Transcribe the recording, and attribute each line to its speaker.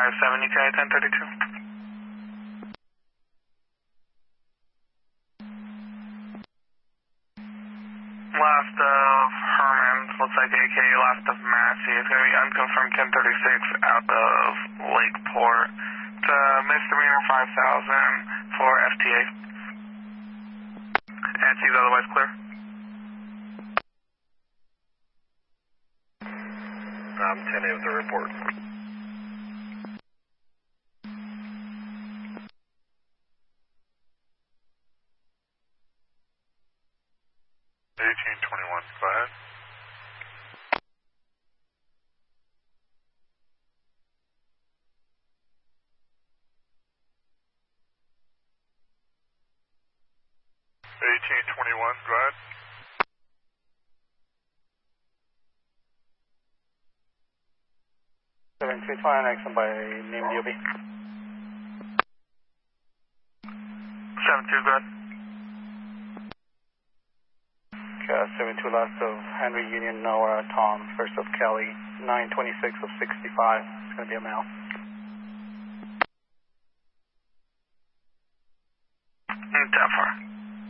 Speaker 1: 57 UK 1032. Last of Herman, looks like AK, last of Massey. It's going to be unconfirmed 1036 out of Lakeport. It's misdemeanor 5000 for FTA. And she's otherwise clear. 10A with the report. 1821, go ahead. Go ahead.
Speaker 2: Action by name DOB.
Speaker 1: 72, go ahead.
Speaker 2: 72 last of Henry Union Noah Tom, first of Kelly, 926 of 65. It's going to be a male.
Speaker 1: That far.